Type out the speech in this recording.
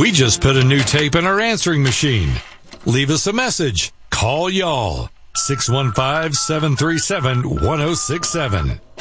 We just put a new tape in our answering machine. Leave us a message. Call y'all. 615-737-1067.